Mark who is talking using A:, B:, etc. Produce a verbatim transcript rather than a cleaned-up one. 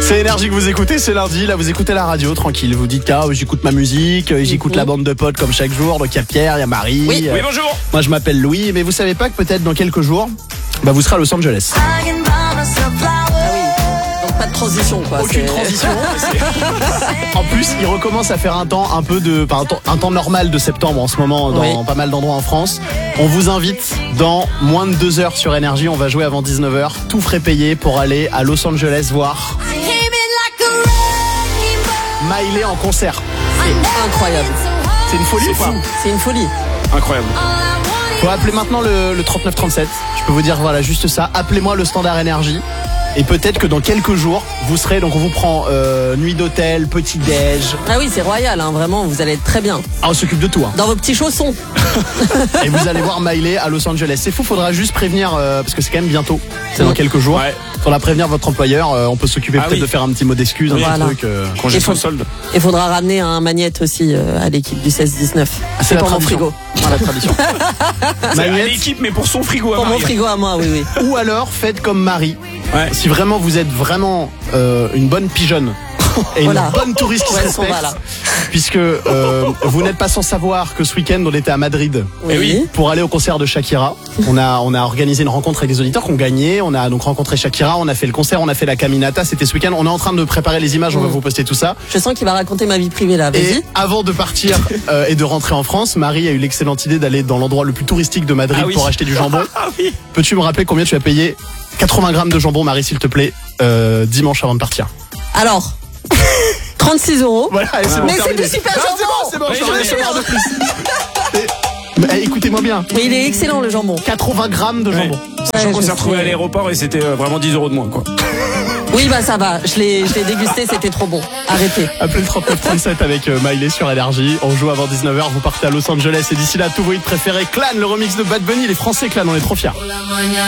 A: C'est Énergie que vous écoutez, c'est lundi, là vous écoutez la radio, tranquille. Vous dites, ah, j'écoute ma musique, j'écoute mmh. la bande de potes comme chaque jour. Donc il y a Pierre, il y a Marie.
B: Oui,
A: euh,
B: oui bonjour.
A: Moi je m'appelle Louis, mais vous savez pas que peut-être dans quelques jours, bah, vous serez à Los Angeles.
B: Ah oui, donc pas de transition quoi.
A: Aucune
B: c'est...
A: transition. En plus, il recommence à faire un temps un peu de, enfin, un, temps, un temps normal de septembre en ce moment dans oui. pas mal d'endroits en France. On vous invite dans moins de deux heures sur Énergie, on va jouer avant dix-neuf heures, tout frais payé pour aller à Los Angeles voir Miley en concert.
B: C'est incroyable.
A: C'est une folie ou pas ?
B: C'est une folie.
A: Incroyable. Faut appeler maintenant le, le trente-neuf trente-sept. Je peux vous dire voilà juste ça. Appelez-moi le standard Énergie. Et peut-être que dans quelques jours, vous serez, donc on vous prend euh, nuit d'hôtel, petit déj.
B: Ah oui, c'est royal, hein, vraiment, vous allez être très bien.
A: Ah, on s'occupe de tout. Hein.
B: Dans vos petits chaussons.
A: Et vous allez voir Miley à Los Angeles. C'est fou, faudra juste prévenir, euh, parce que c'est quand même bientôt. C'est dans quelques jours. Ouais. Faudra prévenir votre employeur. Euh, on peut s'occuper ah peut-être oui. de faire un petit mot d'excuse, un
B: voilà.
A: petit truc. Euh,
B: congé sans solde. Il faudra ramener un magnète aussi euh, à l'équipe du seize dix-neuf.
A: Ah, c'est, c'est pour
B: mon frigo.
A: C'est la tradition.
C: Magnète à l'équipe, mais pour son frigo à
B: Pour
C: Marie.
B: mon frigo à moi, oui, oui.
A: Ou alors, faites comme Marie.
C: Ouais.
A: Si vraiment vous êtes vraiment euh, une bonne pigeonne et
B: voilà.
A: une bonne touriste qui
B: ouais,
A: se respecte,
B: va,
A: puisque euh, vous n'êtes pas sans savoir que ce week-end on était à Madrid
B: oui. Oui.
A: pour aller au concert de Shakira. On a on a organisé une rencontre avec des auditeurs qui ont gagné. On a donc rencontré Shakira, on a fait le concert, on a fait la caminata. C'était ce week-end. On est en train de préparer les images. On va vous poster tout ça.
B: Je sens qu'il va raconter ma vie privée là. Vas-y.
A: Et avant de partir euh, et de rentrer en France, Marie a eu l'excellente idée d'aller dans l'endroit le plus touristique de Madrid ah oui. pour acheter du jambon.
C: Ah oui.
A: Peux-tu me rappeler combien tu as payé? quatre-vingts grammes de jambon, Marie, s'il te plaît, euh, dimanche avant de partir.
B: Alors, trente-six euros.
A: Voilà, allez, c'est bon,
B: mais
A: terminé.
B: c'est du super jambon.
A: Ah, c'est bon, c'est bon,
C: oui,
A: j'en ai de plus. Mais, écoutez-moi bien.
B: Mais il est excellent le jambon.
A: quatre-vingts grammes de jambon.
C: Ouais. Sachant qu'on s'est retrouvé à l'aéroport et c'était vraiment dix euros de moins, quoi.
B: Oui, bah ça va. Je l'ai, je l'ai dégusté, c'était trop bon. Arrêtez.
A: Appelez le trente-neuf trente-sept avec euh, Miley sur Énergie. On joue avant dix-neuf heures. Vous partez à Los Angeles et d'ici là, tout vos hits préférés. Clan, le remix de Bad Bunny. Les Français Clan, on est trop fiers.